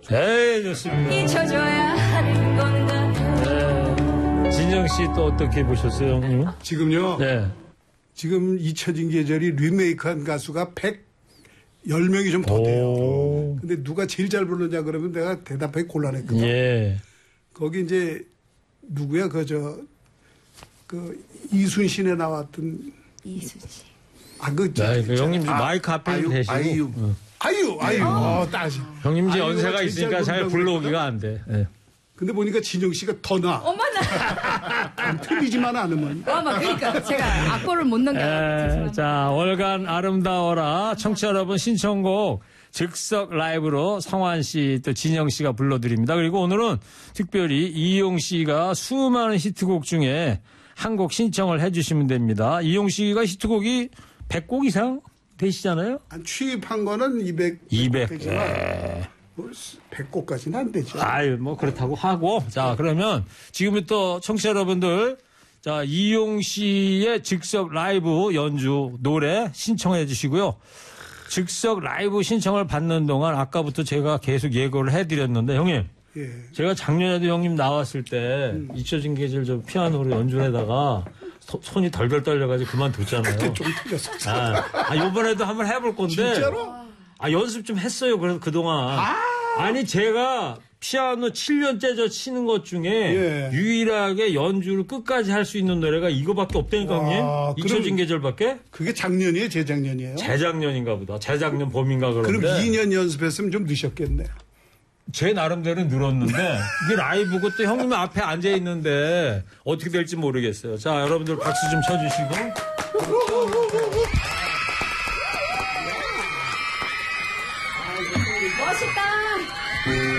네, 좋습니다. 잊혀줘야 하는 건가. 네. 진영 씨 또 어떻게 보셨어요, 형님? 지금요? 네. 지금 잊혀진 계절이 리메이크한 가수가 110명이 좀 더 돼요. 근데 누가 제일 잘 부르냐 그러면 내가 대답하기 곤란했거든. 예. 거기 이제 누구야 이순신에 나왔던 이수지. 형님 마이크 앞에 계시고. 아이유. 따지. 형님 이제 아이유가 연세가 제일 있으니까 잘 부른다고 불러오기가 안 돼. 네. 근데 보니까 진영 씨가 더 나아. 어머나. 틀리지만 않으면. 어머, 그러니까 제가 악보를 못 넘겨요. 자, 월간 아름다워라 청취자 여러분 신청곡 즉석 라이브로 성환 씨 또 진영 씨가 불러드립니다. 그리고 오늘은 특별히 이용 씨가 수많은 히트곡 중에 한 곡 신청을 해주시면 됩니다. 이용 씨가 히트곡이 100곡 이상 되시잖아요? 취입한 거는 200 되지만 100곡까지는 안 되죠. 아유, 뭐 그렇다고 하고. 자, 그러면 지금부터 청취자 여러분들 자, 이용 씨의 즉석 라이브 연주 노래 신청해 주시고요. 즉석 라이브 신청을 받는 동안 아까부터 제가 계속 예고를 해드렸는데 형님. 예. 제가 작년에도 형님 나왔을 때 잊혀진 계절 저 피아노로 연주하다가 손이 덜덜 떨려가지고 그만뒀잖아요. 그때 좀 틀렸었어. 요번에도 한번 해볼 건데. 진짜로? 연습 좀 했어요. 그래서 그동안. 아니, 제가 피아노 7년째 저 치는 것 중에 유일하게 연주를 끝까지 할 수 있는 노래가 이거밖에 없다니까, 형님. 잊혀진 계절밖에? 그게 작년이에요? 재작년이에요? 재작년인가 보다. 재작년 봄인가 그런데. 그럼 2년 연습했으면 좀 늦었겠네. 제 나름대로 늘었는데 이게 라이브고 또 형님 앞에 앉아 있는데 어떻게 될지 모르겠어요. 자, 여러분들 박수 좀 쳐주시고. 멋있다.